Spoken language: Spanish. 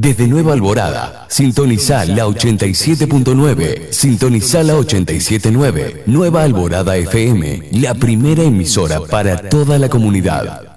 Desde Nueva Alborada, sintonizá la 87.9, sintonizá la 87.9, Nueva Alborada FM, la primera emisora para toda la comunidad.